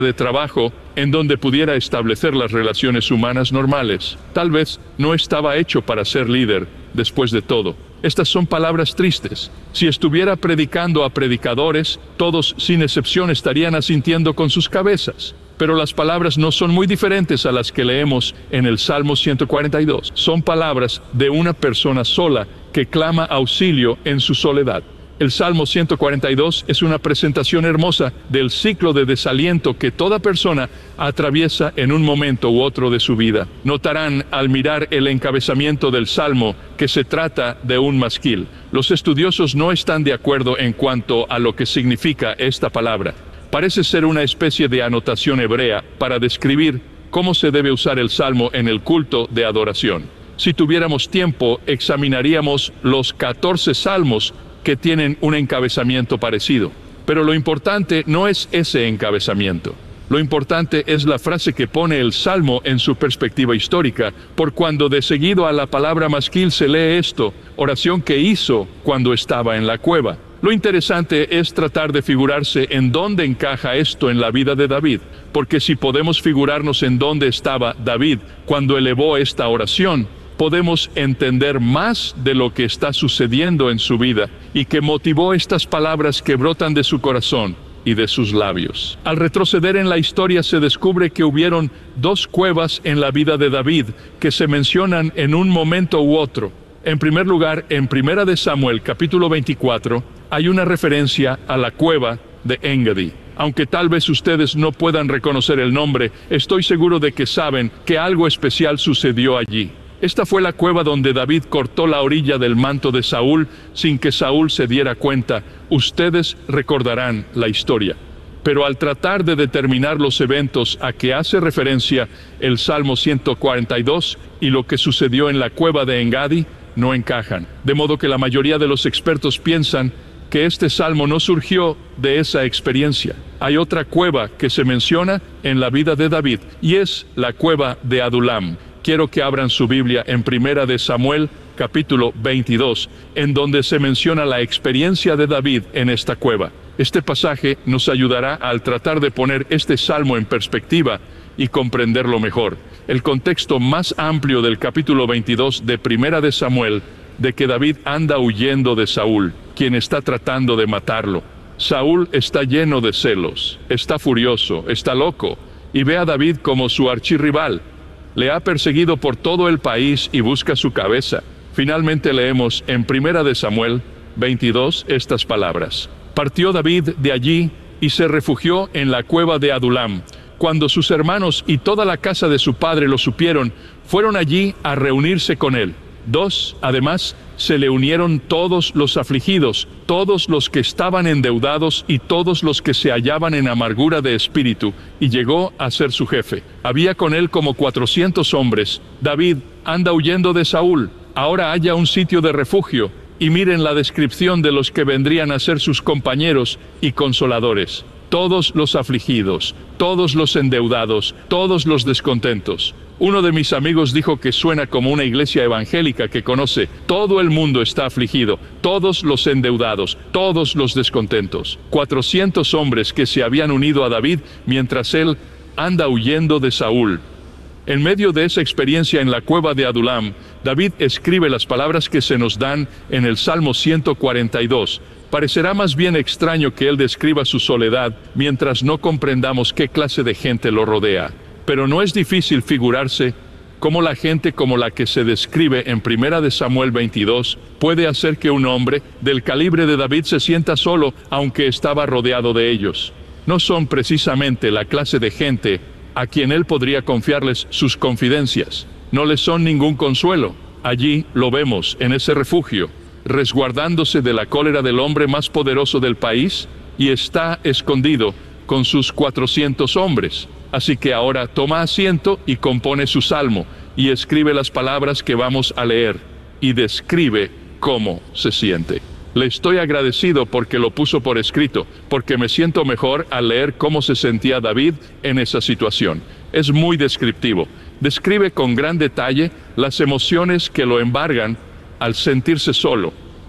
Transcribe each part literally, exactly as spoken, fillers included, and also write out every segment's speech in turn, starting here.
de trabajo en donde pudiera establecer las relaciones humanas normales. Tal vez no estaba hecho para ser líder, después de todo. Estas son palabras tristes. Si estuviera predicando a predicadores, todos sin excepción estarían asintiendo con sus cabezas. Pero las palabras no son muy diferentes a las que leemos en el Salmo ciento cuarenta y dos. Son palabras de una persona sola que clama auxilio en su soledad. El Salmo ciento cuarenta y dos es una presentación hermosa del ciclo de desaliento que toda persona atraviesa en un momento u otro de su vida. Notarán al mirar el encabezamiento del Salmo que se trata de un masquil. Los estudiosos no están de acuerdo en cuanto a lo que significa esta palabra. Parece ser una especie de anotación hebrea para describir cómo se debe usar el Salmo en el culto de adoración. Si tuviéramos tiempo, examinaríamos los catorce salmos que tienen un encabezamiento parecido. Pero lo importante no es ese encabezamiento. Lo importante es la frase que pone el Salmo en su perspectiva histórica, por cuando de seguido a la palabra masquil se lee esto, oración que hizo cuando estaba en la cueva. Lo interesante es tratar de figurarse en dónde encaja esto en la vida de David, porque si podemos figurarnos en dónde estaba David cuando elevó esta oración, podemos entender más de lo que está sucediendo en su vida y que motivó estas palabras que brotan de su corazón y de sus labios. Al retroceder en la historia se descubre que hubieron dos cuevas en la vida de David que se mencionan en un momento u otro. En primer lugar, en Primera de Samuel, capítulo veinticuatro, hay una referencia a la cueva de Engedi. Aunque tal vez ustedes no puedan reconocer el nombre, estoy seguro de que saben que algo especial sucedió allí. Esta fue la cueva donde David cortó la orilla del manto de Saúl sin que Saúl se diera cuenta. Ustedes recordarán la historia. Pero al tratar de determinar los eventos a que hace referencia el Salmo ciento cuarenta y dos y lo que sucedió en la cueva de Engedi, no encajan. De modo que la mayoría de los expertos piensan que este salmo no surgió de esa experiencia. Hay otra cueva que se menciona en la vida de David, y es la cueva de Adulam. Quiero que abran su Biblia en Primera de Samuel, capítulo veintidós, en donde se menciona la experiencia de David en esta cueva. Este pasaje nos ayudará al tratar de poner este salmo en perspectiva y comprenderlo mejor. El contexto más amplio del capítulo veintidós de Primera de Samuel, de que David anda huyendo de Saúl, quien está tratando de matarlo. Saúl está lleno de celos, está furioso, está loco, y ve a David como su archirrival. Le ha perseguido por todo el país y busca su cabeza. Finalmente leemos en Primera de Samuel veintidós estas palabras. Partió David de allí y se refugió en la cueva de Adulam. Cuando sus hermanos y toda la casa de su padre lo supieron, fueron allí a reunirse con él. Dos, además, se le unieron todos los afligidos, todos los que estaban endeudados y todos los que se hallaban en amargura de espíritu, y llegó a ser su jefe. Había con él como cuatrocientos hombres. David anda huyendo de Saúl. Ahora haya un sitio de refugio, y miren la descripción de los que vendrían a ser sus compañeros y consoladores. Todos los afligidos, todos los endeudados, todos los descontentos. Uno de mis amigos dijo que suena como una iglesia evangélica que conoce. Todo el mundo está afligido, todos los endeudados, todos los descontentos. Cuatrocientos hombres que se habían unido a David mientras él anda huyendo de Saúl. En medio de esa experiencia en la cueva de Adulam, David escribe las palabras que se nos dan en el Salmo ciento cuarenta y dos. Parecerá más bien extraño que él describa su soledad mientras no comprendamos qué clase de gente lo rodea. Pero no es difícil figurarse cómo la gente como la que se describe en Primera de Samuel veintidós puede hacer que un hombre del calibre de David se sienta solo, aunque estaba rodeado de ellos. No son precisamente la clase de gente a quien él podría confiarles sus confidencias. No les son ningún consuelo. Allí lo vemos, en ese refugio, resguardándose de la cólera del hombre más poderoso del país, y está escondido con sus cuatrocientos hombres. Así que ahora toma asiento y compone su salmo, y escribe las palabras que vamos a leer, y describe cómo se siente. Le estoy agradecido porque lo puso por escrito, porque me siento mejor al leer cómo se sentía David en esa situación. Es muy descriptivo. Describe con gran detalle las emociones que lo embargan al sentirse solo.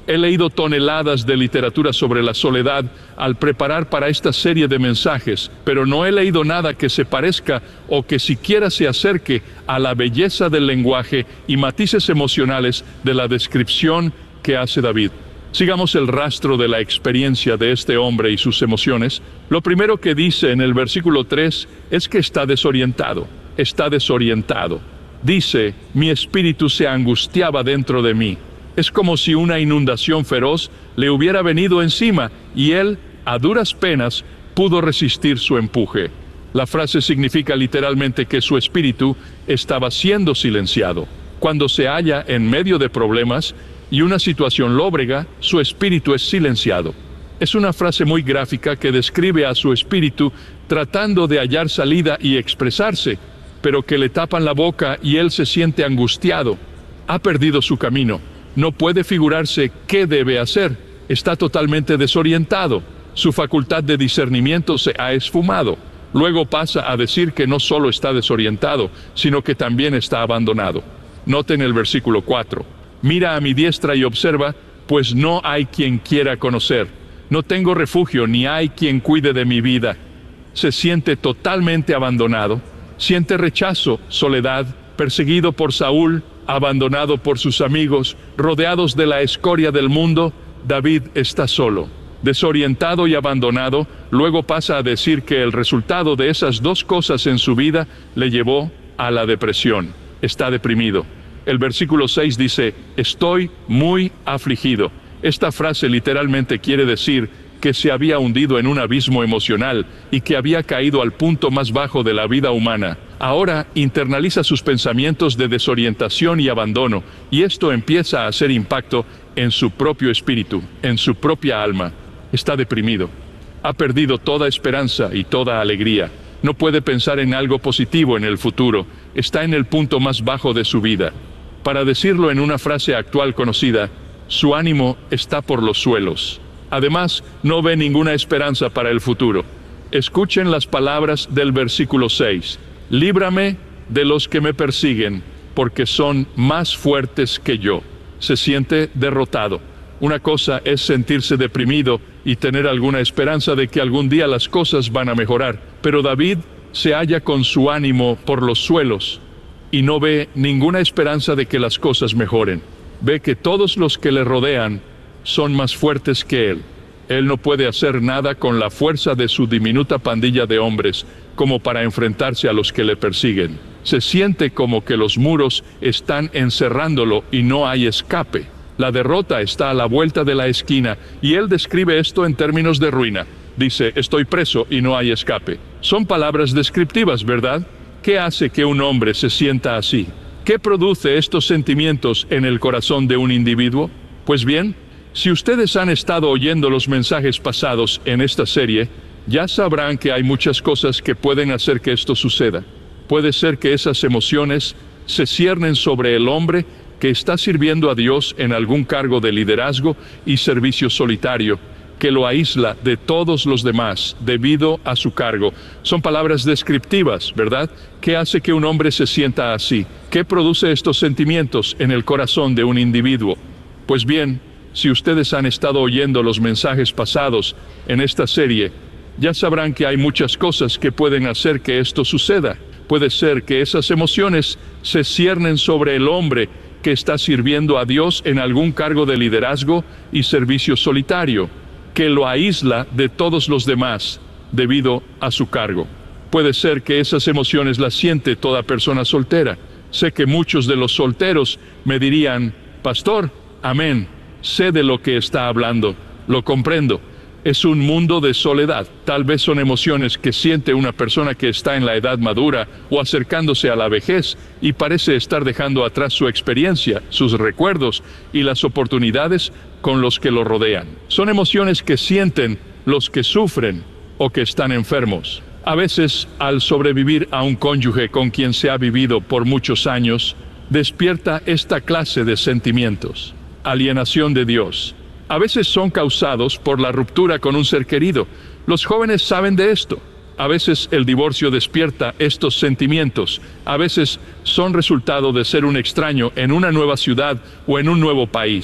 He leído toneladas de literatura sobre la soledad al preparar para esta serie de mensajes, pero no he leído nada que se parezca o que siquiera se acerque a la belleza del lenguaje y matices emocionales de la descripción que hace David. Sigamos el rastro de la experiencia de este hombre y sus emociones. Lo primero que dice en el versículo tres es que está desorientado, está desorientado. Dice, mi espíritu se angustiaba dentro de mí. Es como si una inundación feroz le hubiera venido encima y él, a duras penas, pudo resistir su empuje. La frase significa literalmente que su espíritu estaba siendo silenciado. Cuando se halla en medio de problemas y una situación lóbrega, su espíritu es silenciado. Es una frase muy gráfica que describe a su espíritu tratando de hallar salida y expresarse, pero que le tapan la boca y él se siente angustiado. Ha perdido su camino. No puede figurarse qué debe hacer. Está totalmente desorientado. Su facultad de discernimiento se ha esfumado. Luego pasa a decir que no solo está desorientado, sino que también está abandonado. Noten el versículo cuatro. Mira a mi diestra y observa, pues no hay quien quiera conocer. No tengo refugio, ni hay quien cuide de mi vida. Se siente totalmente abandonado. Siente rechazo, soledad, perseguido por Saúl, abandonado por sus amigos, rodeados de la escoria del mundo. David está solo, desorientado y abandonado. Luego pasa a decir que el resultado de esas dos cosas en su vida le llevó a la depresión. Está deprimido. El versículo seis dice, estoy muy afligido. Esta frase literalmente quiere decir que se había hundido en un abismo emocional y que había caído al punto más bajo de la vida humana. Ahora internaliza sus pensamientos de desorientación y abandono, y esto empieza a hacer impacto en su propio espíritu, en su propia alma. Está deprimido. Ha perdido toda esperanza y toda alegría. No puede pensar en algo positivo en el futuro. Está en el punto más bajo de su vida. Para decirlo en una frase actual conocida, su ánimo está por los suelos. Además, no ve ninguna esperanza para el futuro. Escuchen las palabras del versículo seis. Líbrame de los que me persiguen, porque son más fuertes que yo. Se siente derrotado. Una cosa es sentirse deprimido y tener alguna esperanza de que algún día las cosas van a mejorar. Pero David se halla con su ánimo por los suelos y no ve ninguna esperanza de que las cosas mejoren. Ve que todos los que le rodean son más fuertes que él. Él no puede hacer nada con la fuerza de su diminuta pandilla de hombres como para enfrentarse a los que le persiguen. Se siente como que los muros están encerrándolo y no hay escape. La derrota está a la vuelta de la esquina y él describe esto en términos de ruina. Dice, estoy preso y no hay escape. Son palabras descriptivas, ¿verdad? ¿Qué hace que un hombre se sienta así? ¿Qué produce estos sentimientos en el corazón de un individuo? Pues bien, si ustedes han estado oyendo los mensajes pasados en esta serie, ya sabrán que hay muchas cosas que pueden hacer que esto suceda. Puede ser que esas emociones se ciernen sobre el hombre que está sirviendo a Dios en algún cargo de liderazgo y servicio solitario, que lo aísla de todos los demás debido a su cargo. Son palabras descriptivas, ¿verdad? ¿Qué hace que un hombre se sienta así? ¿Qué produce estos sentimientos en el corazón de un individuo? Pues bien, si ustedes han estado oyendo los mensajes pasados en esta serie, ya sabrán que hay muchas cosas que pueden hacer que esto suceda. Puede ser que esas emociones se ciernen sobre el hombre que está sirviendo a Dios en algún cargo de liderazgo y servicio solitario, que lo aísla de todos los demás debido a su cargo. Puede ser que esas emociones las siente toda persona soltera. Sé que muchos de los solteros me dirían, pastor, amén, sé de lo que está hablando, lo comprendo. Es un mundo de soledad. Tal vez son emociones que siente una persona que está en la edad madura o acercándose a la vejez y parece estar dejando atrás su experiencia, sus recuerdos y las oportunidades con los que lo rodean. Son emociones que sienten los que sufren o que están enfermos. A veces, al sobrevivir a un cónyuge con quien se ha vivido por muchos años, despierta esta clase de sentimientos. Alienación de Dios. A veces son causados por la ruptura con un ser querido. Los jóvenes saben de esto. A veces el divorcio despierta estos sentimientos. A veces son resultado de ser un extraño en una nueva ciudad o en un nuevo país.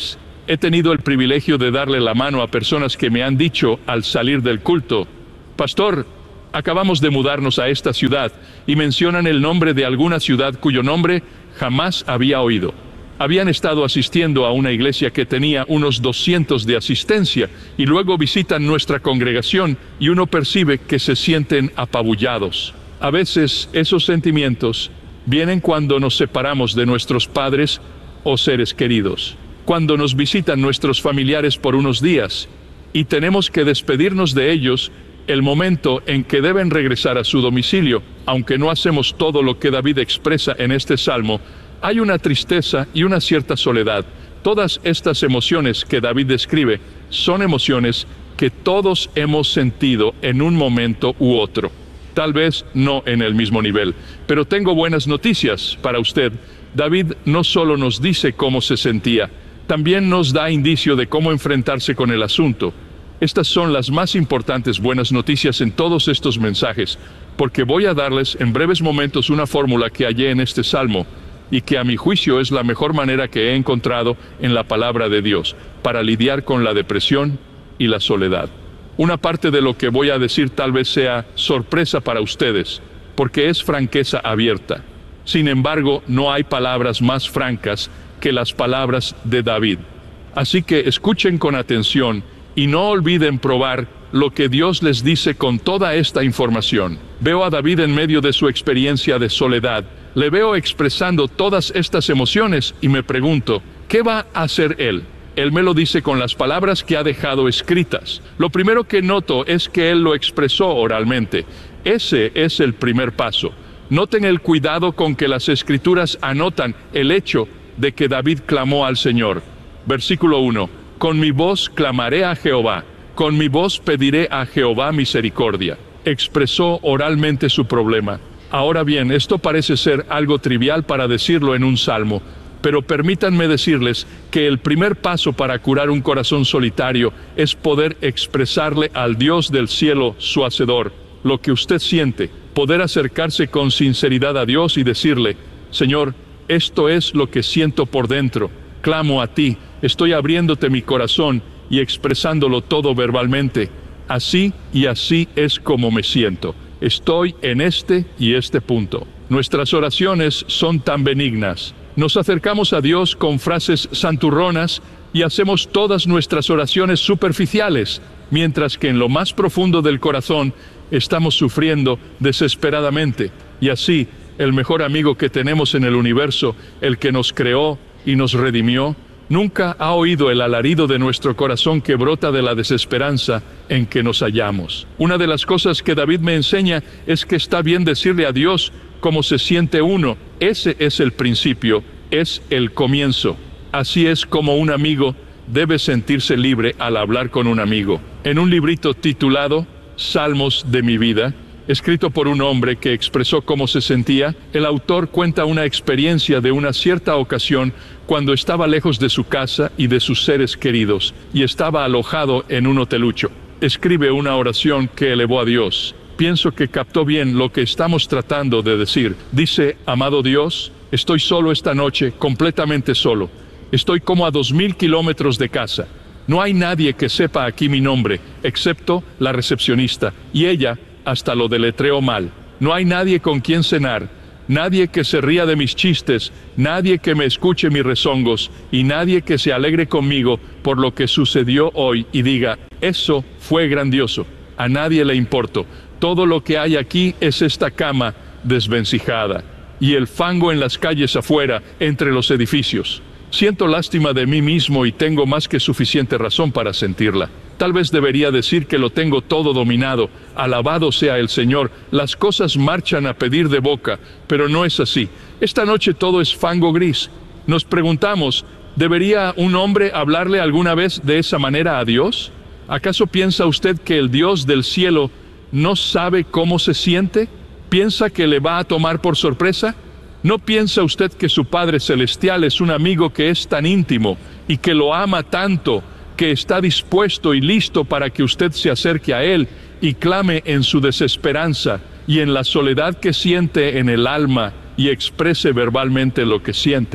He tenido el privilegio de darle la mano a personas que me han dicho al salir del culto: pastor, acabamos de mudarnos a esta ciudad, y mencionan el nombre de alguna ciudad cuyo nombre jamás había oído. Habían estado asistiendo a una iglesia que tenía unos doscientos de asistencia, y luego visitan nuestra congregación y uno percibe que se sienten apabullados. A veces esos sentimientos vienen cuando nos separamos de nuestros padres o seres queridos, cuando nos visitan nuestros familiares por unos días y tenemos que despedirnos de ellos el momento en que deben regresar a su domicilio. Aunque no hacemos todo lo que David expresa en este salmo, hay una tristeza y una cierta soledad. Todas estas emociones que David describe son emociones que todos hemos sentido en un momento u otro. Tal vez no en el mismo nivel, pero tengo buenas noticias para usted. David no solo nos dice cómo se sentía, también nos da indicio de cómo enfrentarse con el asunto. Estas son las más importantes buenas noticias en todos estos mensajes, porque voy a darles en breves momentos una fórmula que hallé en este salmo, y que a mi juicio es la mejor manera que he encontrado en la palabra de Dios para lidiar con la depresión y la soledad. Una parte de lo que voy a decir tal vez sea sorpresa para ustedes, porque es franqueza abierta. Sin embargo, no hay palabras más francas que las palabras de David. Así que escuchen con atención y no olviden probar lo que Dios les dice con toda esta información. Veo a David en medio de su experiencia de soledad. Le veo expresando todas estas emociones y me pregunto, ¿qué va a hacer él? Él me lo dice con las palabras que ha dejado escritas. Lo primero que noto es que él lo expresó oralmente. Ese es el primer paso. Noten el cuidado con que las escrituras anotan el hecho de que David clamó al Señor. Versículo uno. Con mi voz clamaré a Jehová, con mi voz pediré a Jehová misericordia. Expresó oralmente su problema. Ahora bien, esto parece ser algo trivial para decirlo en un salmo, pero permítanme decirles que el primer paso para curar un corazón solitario es poder expresarle al Dios del cielo, su Hacedor, lo que usted siente, poder acercarse con sinceridad a Dios y decirle: Señor, esto es lo que siento por dentro, clamo a ti, estoy abriéndote mi corazón y expresándolo todo verbalmente. Así y así es como me siento. Estoy en este y este punto. Nuestras oraciones son tan benignas. Nos acercamos a Dios con frases santurronas y hacemos todas nuestras oraciones superficiales, mientras que en lo más profundo del corazón estamos sufriendo desesperadamente. Y así, el mejor amigo que tenemos en el universo, el que nos creó y nos redimió, nunca ha oído el alarido de nuestro corazón que brota de la desesperanza en que nos hallamos. Una de las cosas que David me enseña es que está bien decirle a Dios cómo se siente uno. Ese es el principio, es el comienzo. Así es como un amigo debe sentirse libre al hablar con un amigo. En un librito titulado Salmos de mi vida, escrito por un hombre que expresó cómo se sentía, el autor cuenta una experiencia de una cierta ocasión cuando estaba lejos de su casa y de sus seres queridos, y estaba alojado en un hotelucho. Escribe una oración que elevó a Dios. Pienso que captó bien lo que estamos tratando de decir. Dice: amado Dios, estoy solo esta noche, completamente solo. Estoy como a dos mil kilómetros de casa. No hay nadie que sepa aquí mi nombre, excepto la recepcionista, y ella hasta lo deletreó mal. No hay nadie con quien cenar, nadie que se ría de mis chistes, nadie que me escuche mis rezongos, y nadie que se alegre conmigo por lo que sucedió hoy y diga: eso fue grandioso. A nadie le importo. Todo lo que hay aquí es esta cama desvencijada y el fango en las calles afuera, entre los edificios. Siento lástima de mí mismo y tengo más que suficiente razón para sentirla. Tal vez debería decir que lo tengo todo dominado. Alabado sea el Señor. Las cosas marchan a pedir de boca, pero no es así. Esta noche todo es fango gris. Nos preguntamos, ¿debería un hombre hablarle alguna vez de esa manera a Dios? ¿Acaso piensa usted que el Dios del cielo no sabe cómo se siente? ¿Piensa que le va a tomar por sorpresa? ¿No piensa usted que su Padre Celestial es un amigo que es tan íntimo y que lo ama tanto, que está dispuesto y listo para que usted se acerque a Él y clame en su desesperanza y en la soledad que siente en el alma y exprese verbalmente lo que siente?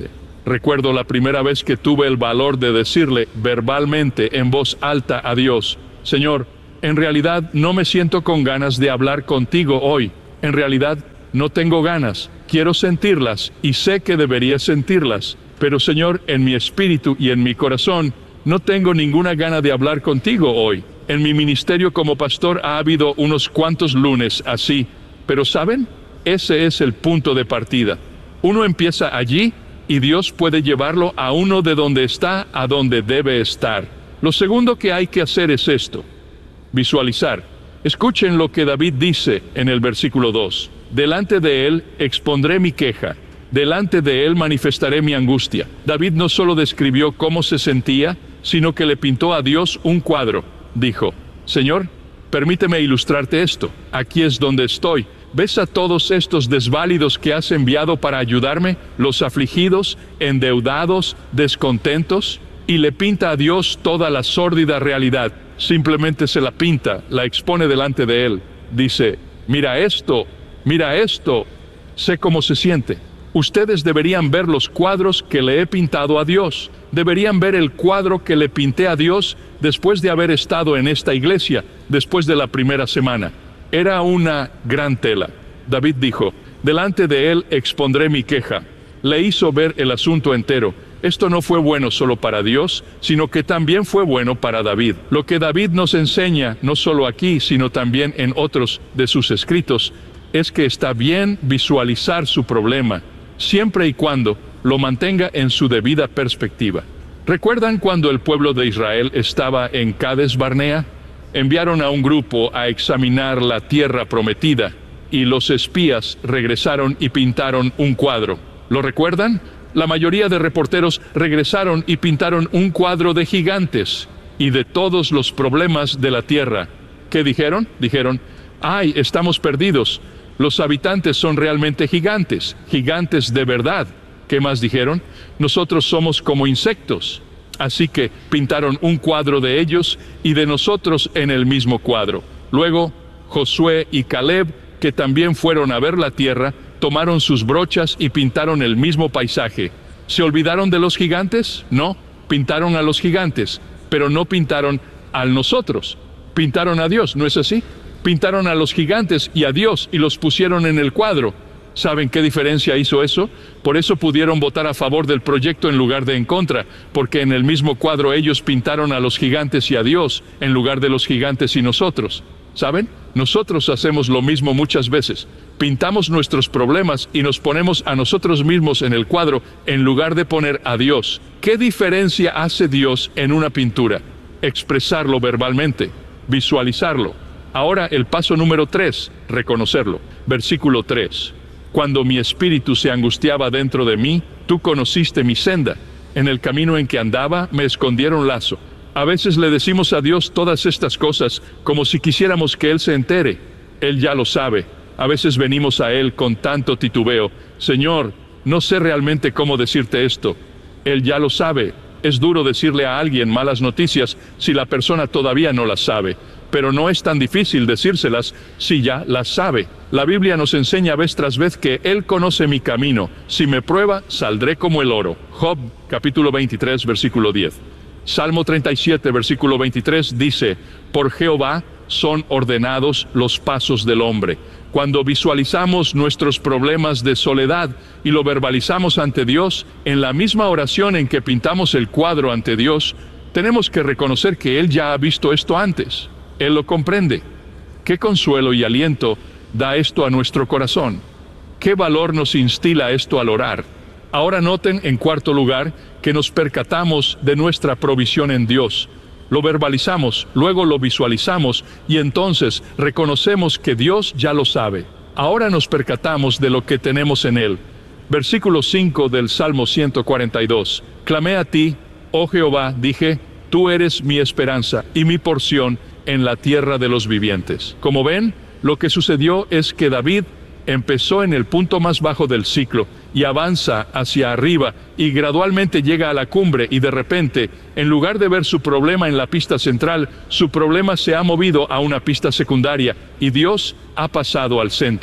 Recuerdo la primera vez que tuve el valor de decirle verbalmente en voz alta a Dios: Señor, en realidad no me siento con ganas de hablar contigo hoy. En realidad no tengo ganas. Quiero sentirlas y sé que debería sentirlas. Pero Señor, en mi espíritu y en mi corazón, no tengo ninguna gana de hablar contigo hoy. En mi ministerio como pastor ha habido unos cuantos lunes así. Pero ¿saben? Ese es el punto de partida. Uno empieza allí y Dios puede llevarlo a uno de donde está a donde debe estar. Lo segundo que hay que hacer es esto: visualizar. Escuchen lo que David dice en el versículo dos. Delante de él expondré mi queja. Delante de él manifestaré mi angustia. David no solo describió cómo se sentía, sino que le pintó a Dios un cuadro. Dijo: Señor, permíteme ilustrarte esto. Aquí es donde estoy. ¿Ves a todos estos desválidos que has enviado para ayudarme? Los afligidos, endeudados, descontentos. Y le pinta a Dios toda la sórdida realidad. Simplemente se la pinta, la expone delante de él. Dice: mira esto, mira esto. Sé cómo se siente. Ustedes deberían ver los cuadros que le he pintado a Dios. Deberían ver el cuadro que le pinté a Dios después de haber estado en esta iglesia, después de la primera semana. Era una gran tela. David dijo: delante de él expondré mi queja. Le hizo ver el asunto entero. Esto no fue bueno solo para Dios, sino que también fue bueno para David. Lo que David nos enseña, no solo aquí, sino también en otros de sus escritos, es que está bien visualizar su problema, siempre y cuando lo mantenga en su debida perspectiva. ¿Recuerdan cuando el pueblo de Israel estaba en Cades Barnea? Enviaron a un grupo a examinar la tierra prometida, y los espías regresaron y pintaron un cuadro. ¿Lo recuerdan? La mayoría de reporteros regresaron y pintaron un cuadro de gigantes y de todos los problemas de la tierra. ¿Qué dijeron? Dijeron: ¡ay, estamos perdidos! Los habitantes son realmente gigantes, gigantes de verdad. ¿Qué más dijeron? Nosotros somos como insectos. Así que pintaron un cuadro de ellos y de nosotros en el mismo cuadro. Luego, Josué y Caleb, que también fueron a ver la tierra, tomaron sus brochas y pintaron el mismo paisaje. ¿Se olvidaron de los gigantes? No, pintaron a los gigantes, pero no pintaron a nosotros. Pintaron a Dios, ¿no es así? Pintaron a los gigantes y a Dios y los pusieron en el cuadro. ¿Saben qué diferencia hizo eso? Por eso pudieron votar a favor del proyecto en lugar de en contra, porque en el mismo cuadro ellos pintaron a los gigantes y a Dios, en lugar de los gigantes y nosotros. ¿Saben? Nosotros hacemos lo mismo muchas veces. Pintamos nuestros problemas y nos ponemos a nosotros mismos en el cuadro, en lugar de poner a Dios. ¿Qué diferencia hace Dios en una pintura? Expresarlo verbalmente, visualizarlo. Ahora el paso número tres, reconocerlo. Versículo tres. Cuando mi espíritu se angustiaba dentro de mí, tú conociste mi senda. En el camino en que andaba, me escondieron lazo. A veces le decimos a Dios todas estas cosas como si quisiéramos que Él se entere. Él ya lo sabe. A veces venimos a Él con tanto titubeo: Señor, no sé realmente cómo decirte esto. Él ya lo sabe. Es duro decirle a alguien malas noticias si la persona todavía no las sabe. Pero no es tan difícil decírselas si ya las sabe. La Biblia nos enseña vez tras vez que Él conoce mi camino. Si me prueba, saldré como el oro. Job, capítulo veintitrés, versículo diez. Salmo treinta y siete, versículo veintitrés dice: por Jehová son ordenados los pasos del hombre. Cuando visualizamos nuestros problemas de soledad y lo verbalizamos ante Dios, en la misma oración en que pintamos el cuadro ante Dios, tenemos que reconocer que Él ya ha visto esto antes. Él lo comprende. ¿Qué consuelo y aliento da esto a nuestro corazón? ¿Qué valor nos instila esto al orar? Ahora noten, en cuarto lugar, que nos percatamos de nuestra provisión en Dios. Lo verbalizamos, luego lo visualizamos y entonces reconocemos que Dios ya lo sabe. Ahora nos percatamos de lo que tenemos en Él. Versículo cinco del Salmo ciento cuarenta y dos. Clamé a ti, oh Jehová, dije, tú eres mi esperanza y mi porción en la tierra de los vivientes. Como ven, lo que sucedió es que David empezó en el punto más bajo del ciclo y avanza hacia arriba y gradualmente llega a la cumbre, y de repente, en lugar de ver su problema en la pista central, su problema se ha movido a una pista secundaria y Dios ha pasado al centro.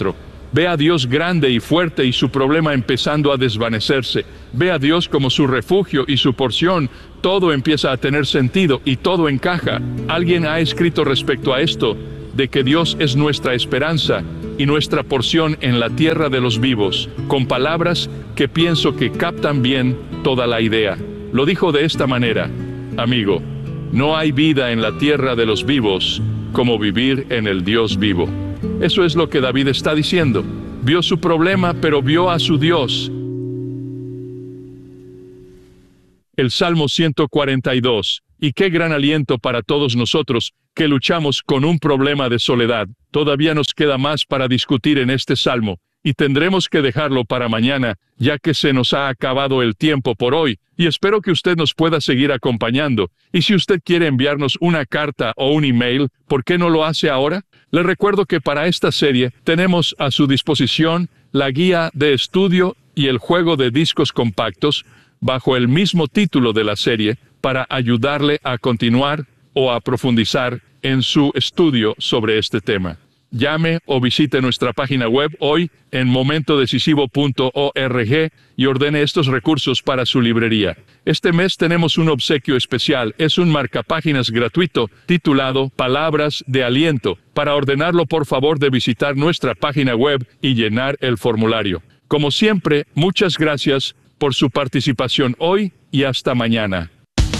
Ve a Dios grande y fuerte y su problema empezando a desvanecerse. Ve a Dios como su refugio y su porción. Todo empieza a tener sentido y todo encaja. Alguien ha escrito respecto a esto, de que Dios es nuestra esperanza y nuestra porción en la tierra de los vivos, con palabras que pienso que captan bien toda la idea. Lo dijo de esta manera: amigo, no hay vida en la tierra de los vivos como vivir en el Dios vivo. Eso es lo que David está diciendo. Vio su problema, pero vio a su Dios. El Salmo ciento cuarenta y dos. Y qué gran aliento para todos nosotros que luchamos con un problema de soledad. Todavía nos queda más para discutir en este Salmo, y tendremos que dejarlo para mañana, ya que se nos ha acabado el tiempo por hoy, y espero que usted nos pueda seguir acompañando. Y si usted quiere enviarnos una carta o un email, ¿por qué no lo hace ahora? Le recuerdo que para esta serie tenemos a su disposición la guía de estudio y el juego de discos compactos, bajo el mismo título de la serie, para ayudarle a continuar o a profundizar en su estudio sobre este tema. Llame o visite nuestra página web hoy en momento decisivo punto org y ordene estos recursos para su librería. Este mes tenemos un obsequio especial. Es un marcapáginas gratuito titulado Palabras de Aliento. Para ordenarlo, por favor de visitar nuestra página web y llenar el formulario. Como siempre, muchas gracias por su participación hoy y hasta mañana.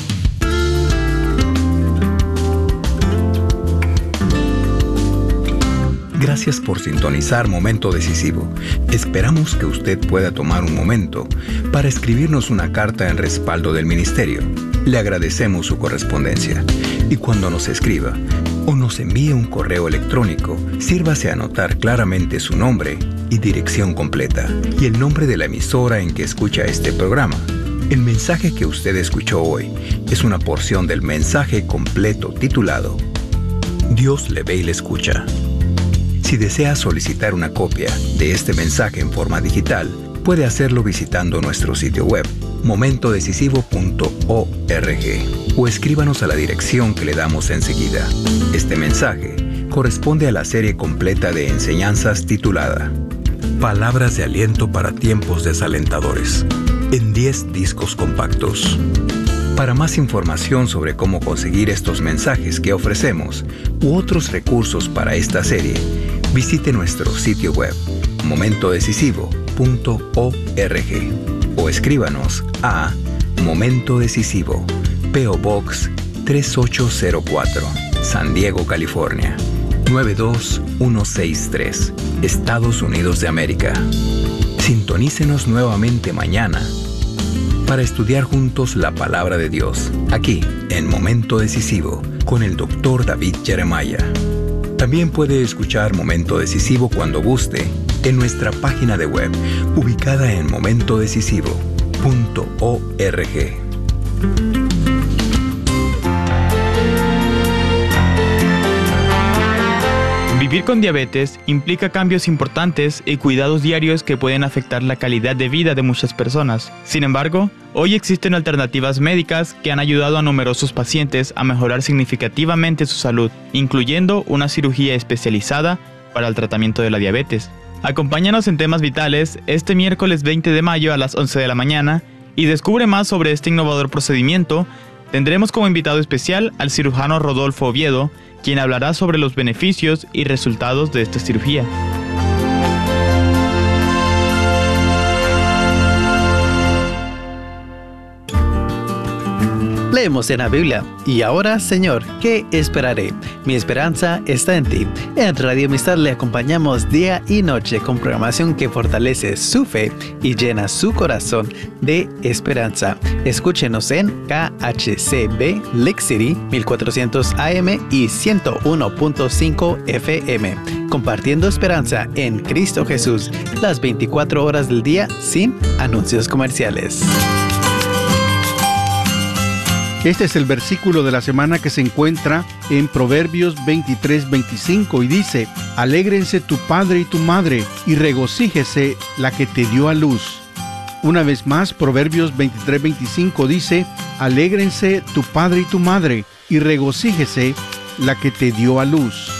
Gracias por sintonizar Momento Decisivo. Esperamos que usted pueda tomar un momento para escribirnos una carta en respaldo del ministerio. Le agradecemos su correspondencia. Y cuando nos escriba o nos envíe un correo electrónico, sírvase a anotar claramente su nombre y dirección completa y el nombre de la emisora en que escucha este programa. El mensaje que usted escuchó hoy es una porción del mensaje completo titulado Dios le ve y le escucha. Si desea solicitar una copia de este mensaje en forma digital, puede hacerlo visitando nuestro sitio web, momento decisivo punto org, o escríbanos a la dirección que le damos enseguida. Este mensaje corresponde a la serie completa de enseñanzas titulada Palabras de Aliento para Tiempos Desalentadores, en diez discos compactos. Para más información sobre cómo conseguir estos mensajes que ofrecemos u otros recursos para esta serie, visite nuestro sitio web, momento decisivo punto org, o escríbanos a Momento Decisivo, P O Box tres ocho cero cuatro, San Diego, California, nueve dos uno seis tres, Estados Unidos de América. Sintonícenos nuevamente mañana para estudiar juntos la palabra de Dios, aquí en Momento Decisivo, con el doctor David Jeremiah. También puede escuchar Momento Decisivo cuando guste en nuestra página de web, ubicada en momento decisivo punto org. Vivir con diabetes implica cambios importantes y cuidados diarios que pueden afectar la calidad de vida de muchas personas. Sin embargo, hoy existen alternativas médicas que han ayudado a numerosos pacientes a mejorar significativamente su salud, incluyendo una cirugía especializada para el tratamiento de la diabetes. Acompáñanos en Temas Vitales este miércoles veinte de mayo a las once de la mañana y descubre más sobre este innovador procedimiento. Tendremos como invitado especial al cirujano Rodolfo Oviedo, quien hablará sobre los beneficios y resultados de esta cirugía. Leemos en la Biblia, y ahora, Señor, ¿qué esperaré? Mi esperanza está en ti. En Radio Amistad le acompañamos día y noche con programación que fortalece su fe y llena su corazón de esperanza. Escúchenos en K H C B Lake City mil cuatrocientos A M y ciento uno punto cinco F M, compartiendo esperanza en Cristo Jesús las veinticuatro horas del día sin anuncios comerciales. Este es el versículo de la semana que se encuentra en Proverbios veintitrés veinticinco y dice: Alégrense tu padre y tu madre, y regocíjese la que te dio a luz. Una vez más, Proverbios veintitrés veinticinco dice: Alégrense tu padre y tu madre, y regocíjese la que te dio a luz.